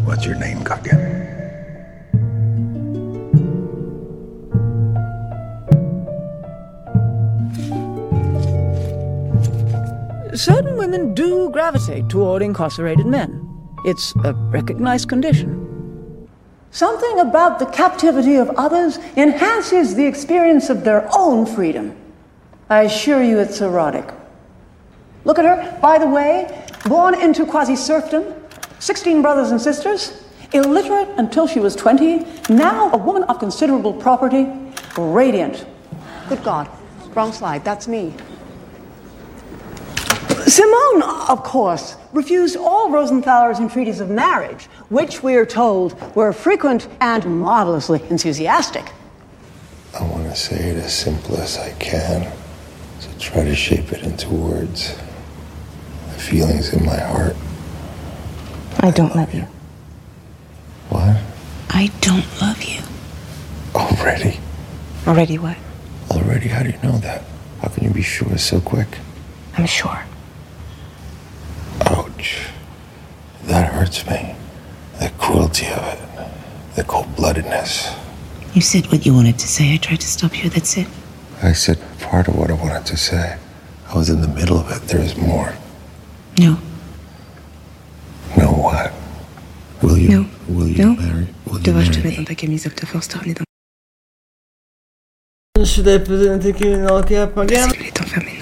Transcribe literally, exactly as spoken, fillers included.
What's your name, Katya? Certain women do gravitate toward incarcerated men. It's a recognized condition. Something about the captivity of others enhances the experience of their own freedom. I assure you it's erotic. Look at her, by the way, born into quasi-serfdom, sixteen brothers and sisters, illiterate until she was twenty, now a woman of considerable property, radiant. Good God, wrong slide, that's me. Simone, of course, refused all Rosenthaler's entreaties of marriage, which we are told were frequent and marvelously enthusiastic. I want to say it as simple as I can, so try to shape it into words. The feelings in my heart. I don't love you. What? I don't love you. Already? Already what? Already? How do you know that? How can you be sure so quick? I'm sure. Ouch. That hurts me. The cruelty of it. The cold-bloodedness. You said what you wanted to say. I tried to stop you. That's it. I said part of what I wanted to say. I was in the middle of it. There is more. No. No what? Will you? No. Will you No. marry? Will Tu you vois, je te marry mets me? dans ta camisole, te force à ramener dans... Şu da yapıp tekini alkı yapmak Parce que lui est enfermé